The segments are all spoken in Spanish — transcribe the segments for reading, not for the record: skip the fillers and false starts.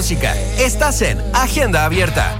música. Estás en Agenda Abierta.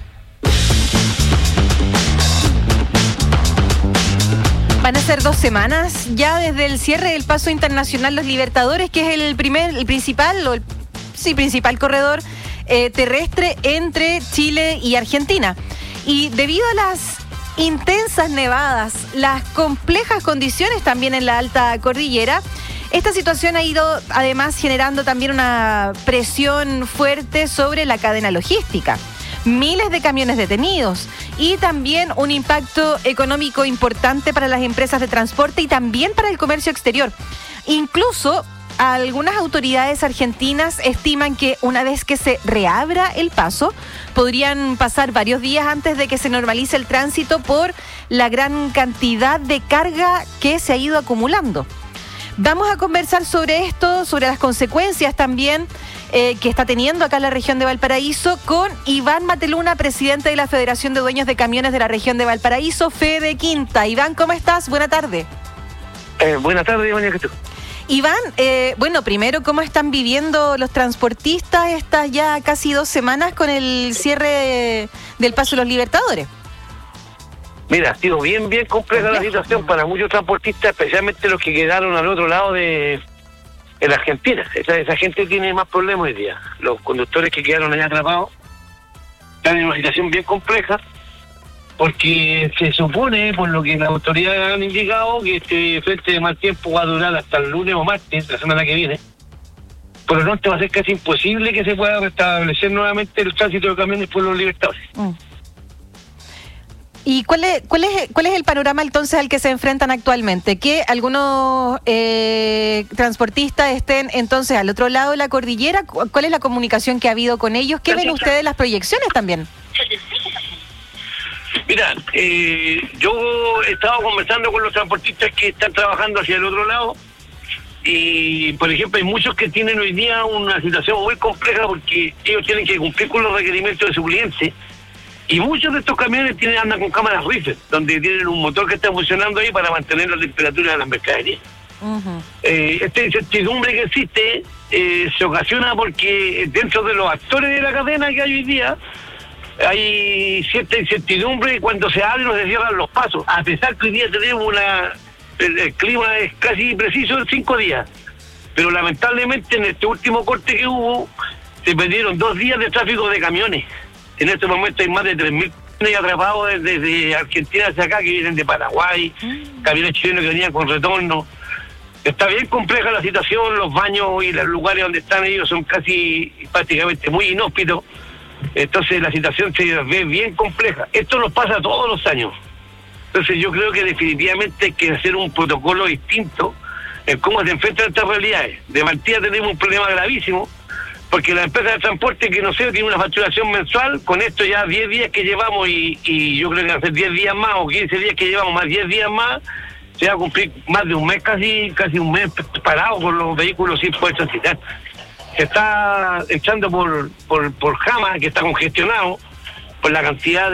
Van a ser 2 semanas ya desde el cierre del Paso Internacional Los Libertadores, que es el principal corredor terrestre entre Chile y Argentina. Y debido a las intensas nevadas, las complejas condiciones también en la alta cordillera, esta situación ha ido además generando también una presión fuerte sobre la cadena logística. Miles de camiones detenidos y también un impacto económico importante para las empresas de transporte y también para el comercio exterior. Incluso algunas autoridades argentinas estiman que una vez que se reabra el paso, podrían pasar varios días antes de que se normalice el tránsito por la gran cantidad de carga que se ha ido acumulando. Vamos a conversar sobre esto, sobre las consecuencias también que está teniendo acá en la región de Valparaíso con Iván Mateluna, presidente de la Federación de Dueños de Camiones de la región de Valparaíso, Fede Quinta. Iván, ¿cómo estás? Buena tarde. Buenas tardes, Iván. Iván, primero, ¿cómo están viviendo los transportistas estas ya casi 2 semanas con el cierre del Paso de los Libertadores? Mira, ha sido bien compleja la situación para muchos transportistas, especialmente los que quedaron al otro lado de la Argentina. Esa gente tiene más problemas hoy día. Los conductores que quedaron allá atrapados están en una situación bien compleja, porque se supone, por lo que las autoridades han indicado, que este frente de mal tiempo va a durar hasta el lunes o martes, la semana que viene. Por lo tanto, va a ser casi imposible que se pueda restablecer nuevamente el tránsito de camiones por los Libertadores. ¿Y cuál es el panorama entonces al que se enfrentan actualmente? ¿Que algunos transportistas estén entonces al otro lado de la cordillera? ¿Cuál es la comunicación que ha habido con ellos? ¿Qué ven ustedes las proyecciones también? Mira, yo he estado conversando con los transportistas que están trabajando hacia el otro lado y, por ejemplo, hay muchos que tienen hoy día una situación muy compleja porque ellos tienen que cumplir con los requerimientos de su cliente. Y muchos de estos camiones andan con cámaras Reefer, donde tienen un motor que está funcionando ahí para mantener la temperatura de las mercaderías. Esta incertidumbre que existe se ocasiona porque dentro de los actores de la cadena que hay hoy día hay cierta incertidumbre cuando se abren o se cierran los pasos, a pesar que hoy día tenemos el clima es casi preciso en 5 días. Pero lamentablemente en este último corte que hubo se perdieron 2 días de tráfico de camiones. En este momento hay más de 3.000 camiones atrapados desde Argentina hacia acá, que vienen de Paraguay, camiones chilenos que venían con retorno. Está bien compleja la situación, los baños y los lugares donde están ellos son casi prácticamente muy inhóspitos. Entonces la situación se ve bien compleja. Esto nos pasa todos los años. Entonces yo creo que definitivamente hay que hacer un protocolo distinto en cómo se enfrentan estas realidades. De partida tenemos un problema gravísimo, porque la empresa de transporte, que no sé, tiene una facturación mensual, con esto ya 10 días que llevamos y yo creo que hacer 10 días más o 15 días que llevamos más 10 días más, se va a cumplir más de un mes, casi un mes parado con los vehículos sin poder transitar. Se está echando por Jama, que está congestionado, por la cantidad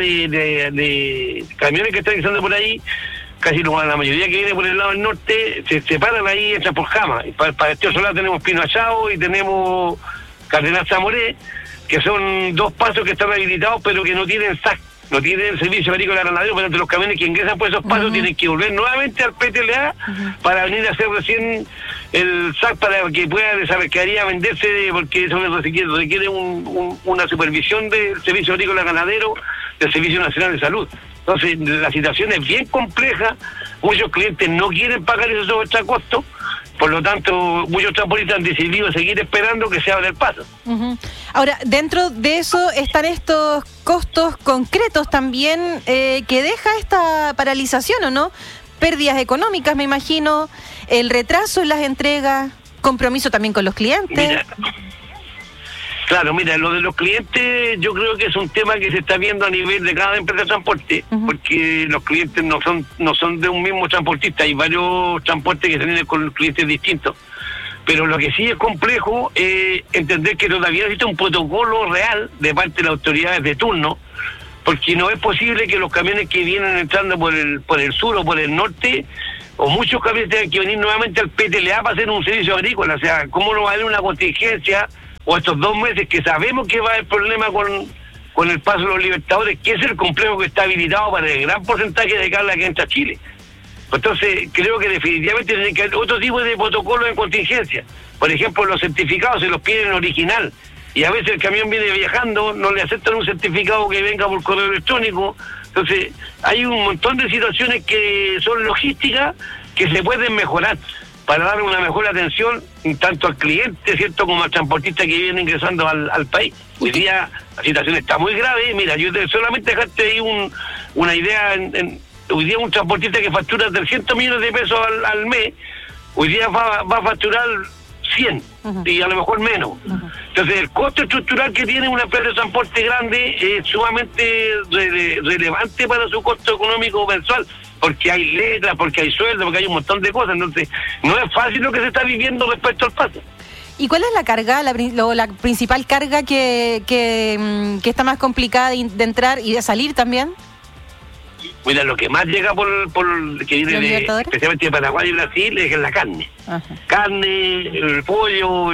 de camiones que están echando por ahí. Casi la mayoría que viene por el lado del norte se paran ahí y entran por Jama. Y para este otro lado tenemos Pino Achao y tenemos Cardenal Zamoré, que son 2 pasos que están habilitados pero que no tienen SAC, no tienen servicio agrícola ganadero, pero entre los camiones que ingresan por esos pasos tienen que volver nuevamente al PTLA para venir a hacer recién el SAC para que pueda esa mercadería venderse, porque eso requiere una supervisión del servicio agrícola ganadero, del Servicio Nacional de Salud. Entonces la situación es bien compleja, muchos clientes no quieren pagar esos sobrecostos. Por lo tanto, muchos transportistas han decidido seguir esperando que se abra el paso. Ahora, dentro de eso están estos costos concretos también que deja esta paralización, ¿o no? Pérdidas económicas, me imagino, el retraso en las entregas, compromiso también con los clientes. Mira, lo de los clientes yo creo que es un tema que se está viendo a nivel de cada empresa de transporte, porque los clientes no son de un mismo transportista, hay varios transportes que se vienen con clientes distintos. Pero lo que sí es complejo es entender que todavía existe un protocolo real de parte de las autoridades de turno, porque no es posible que los camiones que vienen entrando por el sur o por el norte, o muchos camiones tengan que venir nuevamente al PTLA para hacer un servicio agrícola. O sea, ¿cómo no va a haber una contingencia o estos 2 meses que sabemos que va a haber problema con el paso de los Libertadores, que es el complejo que está habilitado para el gran porcentaje de carga que entra a Chile. Entonces, creo que definitivamente tiene que haber otro tipo de protocolos en contingencia. Por ejemplo, los certificados se los piden original, y a veces el camión viene viajando, no le aceptan un certificado que venga por correo electrónico. Entonces, hay un montón de situaciones que son logísticas que se pueden mejorar para dar una mejor atención tanto al cliente, ¿cierto?, como al transportista que viene ingresando al país. Hoy día la situación está muy grave. Mira, yo solamente dejaste ahí una idea. Hoy día un transportista que factura 300 millones de pesos al mes, hoy día va a facturar 100, y a lo mejor menos. Entonces, el costo estructural que tiene una empresa de transporte grande es sumamente relevante para su costo económico mensual, porque hay letras, porque hay sueldos, porque hay un montón de cosas. Entonces, no es fácil lo que se está viviendo respecto al paso. ¿Y cuál es la carga, la principal carga que está más complicada de entrar y de salir también? Mira, lo que más llega por que viene especialmente de Paraguay y Brasil es la carne. Ajá. Carne, el pollo,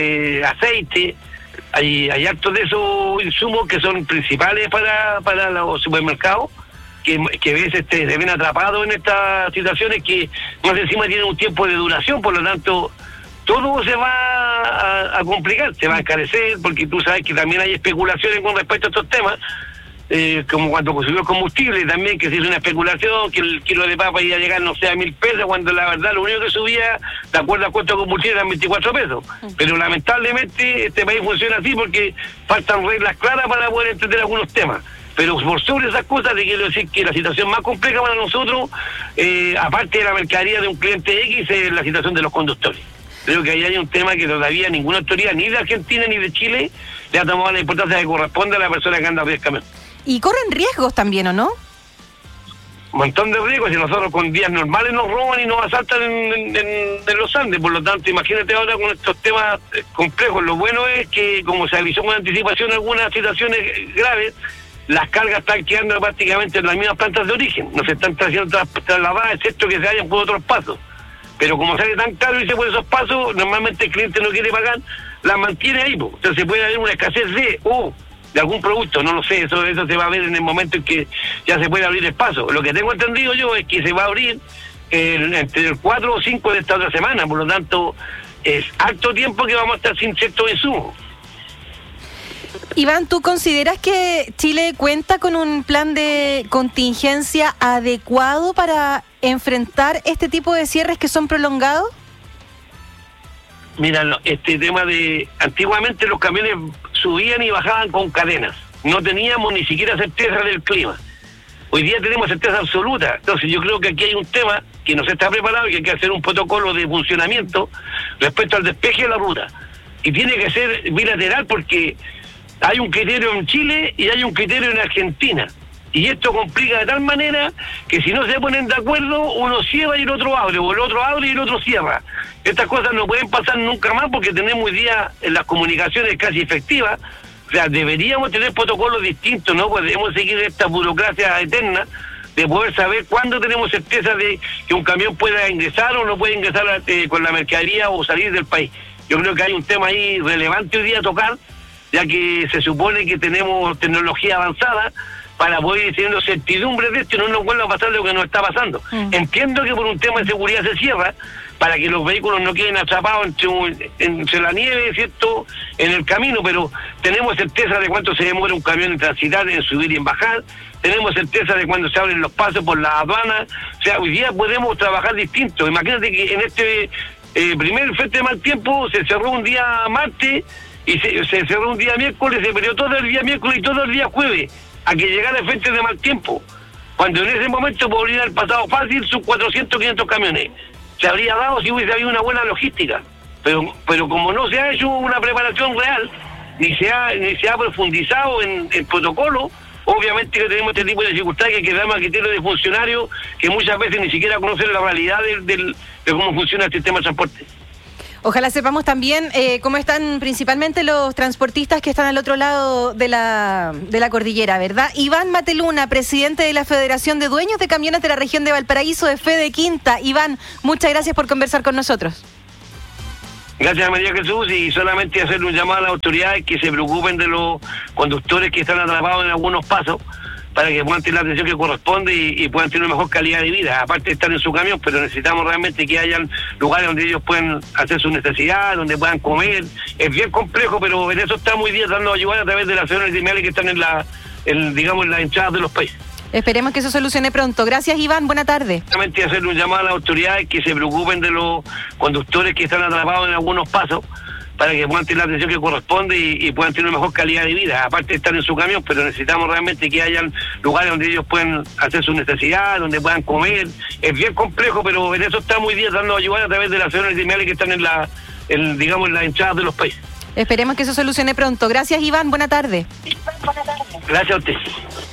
aceite. Hay hartos de esos insumos que son principales para los supermercados, que a veces se ven atrapados en estas situaciones que más encima tienen un tiempo de duración. Por lo tanto, todo se va a complicar, se va a encarecer, porque tú sabes que también hay especulaciones con respecto a estos temas. Como cuando consiguió el combustible también, que se hizo una especulación que el kilo de papa iba a llegar, no sé, a 1.000 pesos, cuando la verdad lo único que subía, de acuerdo al costo de combustible, eran 24 pesos. Pero lamentablemente este país funciona así porque faltan reglas claras para poder entender algunos temas. Pero por sobre esas cosas, te quiero decir que la situación más compleja para nosotros, aparte de la mercadería de un cliente X, es la situación de los conductores. Creo que ahí hay un tema que todavía ninguna autoridad, ni de Argentina ni de Chile, le ha tomado la importancia que corresponde a la persona que anda a pescar. Y corren riesgos también, ¿o no? Un montón de riesgos. Si nosotros con días normales nos roban y nos asaltan en los Andes, por lo tanto, imagínate ahora con estos temas complejos. Lo bueno es que, como se avisó con anticipación algunas situaciones graves, las cargas están quedando prácticamente en las mismas plantas de origen. No se están trasladadas, excepto que se vayan por otros pasos. Pero como sale tan caro irse por esos pasos, normalmente el cliente no quiere pagar, las mantiene ahí. Entonces puede haber una escasez de algún producto, no lo sé, eso se va a ver en el momento en que ya se puede abrir el paso. Lo que tengo entendido yo es que se va a abrir entre el 4 o 5 de esta otra semana, por lo tanto es harto tiempo que vamos a estar sin ciertos insumos. Iván, ¿tú consideras que Chile cuenta con un plan de contingencia adecuado para enfrentar este tipo de cierres que son prolongados? Mira, este tema antiguamente los camiones subían y bajaban con cadenas. No teníamos ni siquiera certeza del clima. Hoy día tenemos certeza absoluta. Entonces yo creo que aquí hay un tema que no se está preparado y que hay que hacer un protocolo de funcionamiento respecto al despeje de la ruta. Y tiene que ser bilateral porque hay un criterio en Chile y hay un criterio en Argentina. Y esto complica de tal manera que si no se ponen de acuerdo, uno cierra y el otro abre, o el otro abre y el otro cierra. Estas cosas no pueden pasar nunca más porque tenemos hoy día en las comunicaciones casi efectivas. O sea, deberíamos tener protocolos distintos, no podemos seguir esta burocracia eterna de poder saber cuándo tenemos certeza de que un camión pueda ingresar o no puede ingresar con la mercadería o salir del país. Yo creo que hay un tema ahí relevante hoy día a tocar, ya que se supone que tenemos tecnología avanzada para poder ir teniendo certidumbre de esto y no nos vuelva a pasar lo que nos está pasando. Entiendo que por un tema de seguridad se cierra, para que los vehículos no queden atrapados entre la nieve, ¿cierto?, en el camino, pero tenemos certeza de cuánto se demora un camión en transitar, en subir y en bajar, tenemos certeza de cuándo se abren los pasos por la aduana. O sea, hoy día podemos trabajar distinto. Imagínate que en este primer frente de mal tiempo se cerró un día martes y se cerró un día miércoles, se perdió todo el día miércoles y todo el día jueves a que llegara el frente de mal tiempo, cuando en ese momento podría haber pasado fácil sus 400, 500 camiones. Se habría dado si hubiese habido una buena logística, pero como no se ha hecho una preparación real, ni se ha profundizado en el protocolo, obviamente que tenemos este tipo de dificultades que quedamos a criterio de funcionarios que muchas veces ni siquiera conocen la realidad de cómo funciona el sistema de transporte. Ojalá sepamos también cómo están principalmente los transportistas que están al otro lado de la cordillera, ¿verdad? Iván Mateluna, presidente de la Federación de Dueños de Camiones de la Región de Valparaíso, de Fede Quinta. Iván, muchas gracias por conversar con nosotros. Gracias, María Jesús, y solamente hacerle un llamado a las autoridades que se preocupen de los conductores que están atrapados en algunos pasos, para que puedan tener la atención que corresponde y puedan tener una mejor calidad de vida, aparte de estar en su camión, pero necesitamos realmente que hayan lugares donde ellos puedan hacer sus necesidades, donde puedan comer. Es bien complejo, pero en eso estamos hoy día dando ayuda a través de las acciones criminales que están en en las entradas de los países. Esperemos que eso solucione pronto. Gracias, Iván. Buena tarde. Solamente hacerle un llamado a las autoridades que se preocupen de los conductores que están atrapados en algunos pasos, para que puedan tener la atención que corresponde y puedan tener una mejor calidad de vida, aparte de estar en su camión, pero necesitamos realmente que hayan lugares donde ellos puedan hacer sus necesidades, donde puedan comer. Es bien complejo, pero en eso estamos hoy día dando ayuda a través de las acciones criminales que están en las entradas de los países. Esperemos que eso solucione pronto. Gracias, Iván. Buena tarde. Gracias a usted.